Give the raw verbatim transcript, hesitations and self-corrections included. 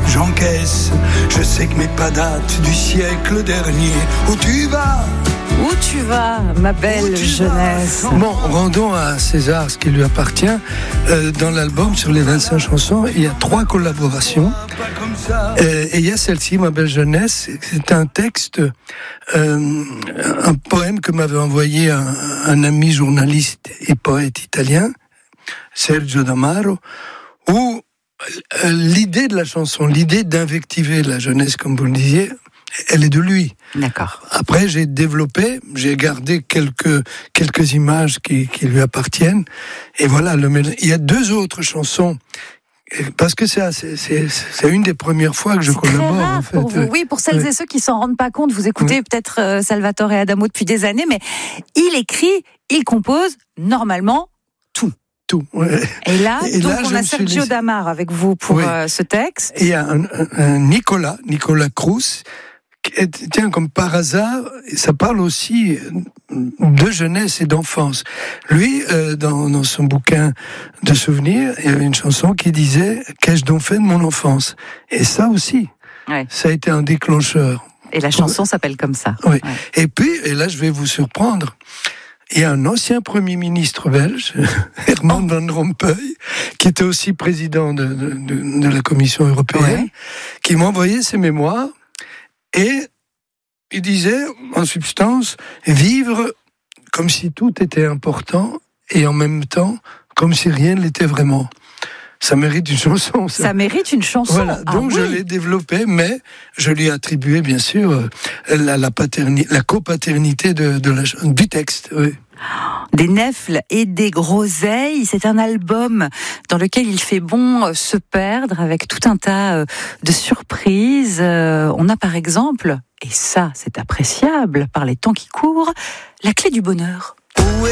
j'encaisse. Je sais que mes pas datent du siècle dernier. Où tu vas ? Où tu vas, ma belle jeunesse ? Bon, rendons à César ce qui lui appartient. Euh, dans l'album, sur les vingt-cinq chansons, il y a trois collaborations. Euh, et il y a celle-ci, Ma belle jeunesse. C'est un texte, euh, un poème que m'avait envoyé un, un ami journaliste et poète italien, Sergio D'Amaro, où euh, l'idée de la chanson, l'idée d'invectiver la jeunesse, comme vous le disiez, elle est de lui. D'accord. Après, j'ai développé, j'ai gardé quelques quelques images qui, qui lui appartiennent. Et voilà, le, il y a deux autres chansons. Parce que c'est, c'est, c'est, c'est une des premières fois que je c'est collabore. Très rare en fait. pour vous. Oui, pour celles ouais. et ceux qui s'en rendent pas compte, vous écoutez ouais. peut-être euh, Salvatore Adamo depuis des années, mais il écrit, il compose normalement tout. Tout. Ouais. Et là, et donc là, on a Sergio laissé... D'Amaro avec vous pour oui. euh, ce texte. Et il y a un, un, un Nicolas, Nicolas Cruz. Tiens, comme par hasard, ça parle aussi de jeunesse et d'enfance. Lui, euh, dans, dans son bouquin de souvenirs, il y avait une chanson qui disait « Qu'ai-je donc fait de mon enfance ?» Et ça aussi, ouais. ça a été un déclencheur. Et la chanson ouais. s'appelle comme ça. Oui. Ouais. Et puis, et là je vais vous surprendre, il y a un ancien Premier ministre belge, Herman oh. Van Rompuy, qui était aussi président de, de, de, de la Commission européenne, ouais. qui m'a envoyé ses mémoires. Et il disait, en substance, vivre comme si tout était important et en même temps, comme si rien ne l'était vraiment. Ça mérite une chanson. Ça, ça mérite une chanson. Voilà, ah, donc oui. je l'ai développé, mais je lui ai attribué, bien sûr, la, la, paterni- la copaternité de, de la, du texte. Oui. Des nèfles et des groseilles, c'est un album dans lequel il fait bon se perdre avec tout un tas de surprises. On a par exemple, et ça c'est appréciable par les temps qui courent, La clé du bonheur.